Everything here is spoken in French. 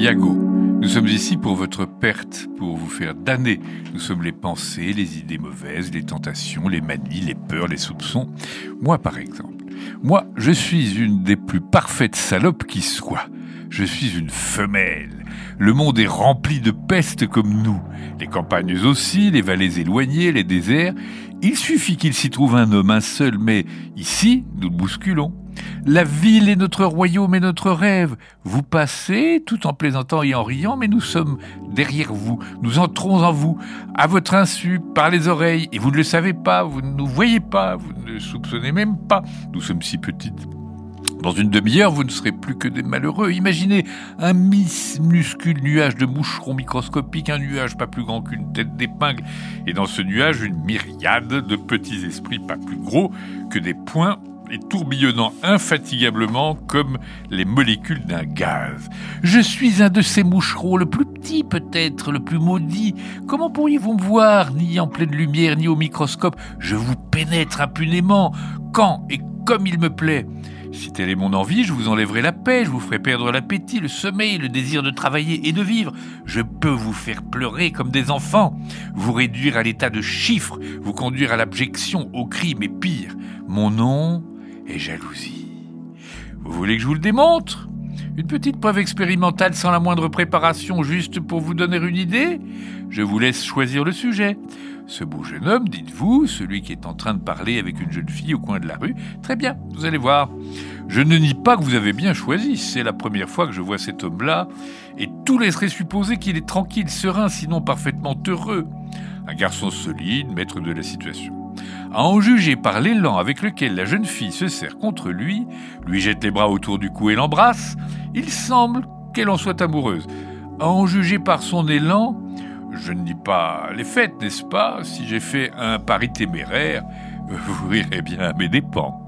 Iago, nous sommes ici pour votre perte, pour vous faire damner. Nous sommes les pensées, les idées mauvaises, les tentations, les manies, les peurs, les soupçons. Moi, par exemple. Moi, je suis une des plus parfaites salopes qui soit. Je suis une femelle. Le monde est rempli de pestes comme nous. Les campagnes aussi, les vallées éloignées, les déserts. Il suffit qu'il s'y trouve un homme, un seul, mais ici, nous le bousculons. La ville est notre royaume et notre rêve. Vous passez, tout en plaisantant et en riant, mais nous sommes derrière vous. Nous entrons en vous, à votre insu, par les oreilles. Et vous ne le savez pas, vous ne nous voyez pas, vous ne soupçonnez même pas. Nous sommes si petites. Dans une demi-heure, vous ne serez plus que des malheureux. Imaginez un minuscule nuage de moucherons microscopiques, un nuage pas plus grand qu'une tête d'épingle, et dans ce nuage, une myriade de petits esprits pas plus gros que des poings et tourbillonnant infatigablement comme les molécules d'un gaz. Je suis un de ces moucherons, le plus petit peut-être, le plus maudit. Comment pourriez-vous me voir, ni en pleine lumière, ni au microscope? Je vous pénètre impunément, quand et comme il me plaît. Si telle est mon envie, je vous enlèverai la paix, je vous ferai perdre l'appétit, le sommeil, le désir de travailler et de vivre. Je peux vous faire pleurer comme des enfants, vous réduire à l'état de chiffres, vous conduire à l'abjection, au crime et pire. Mon nom est jalousie. Vous voulez que je vous le démontre ? Une petite preuve expérimentale sans la moindre préparation, juste pour vous donner une idée ? Je vous laisse choisir le sujet. Ce beau jeune homme, dites-vous, celui qui est en train de parler avec une jeune fille au coin de la rue, très bien, vous allez voir. Je ne nie pas que vous avez bien choisi, c'est la première fois que je vois cet homme-là, et tout laisserait supposer qu'il est tranquille, serein, sinon parfaitement heureux. Un garçon solide, maître de la situation. À en juger par l'élan avec lequel la jeune fille se serre contre lui jette les bras autour du cou et l'embrasse, il semble qu'elle en soit amoureuse. À en juger par son élan, je ne dis pas les fêtes, n'est-ce pas? Si j'ai fait un pari téméraire, vous rirez bien à mes dépens.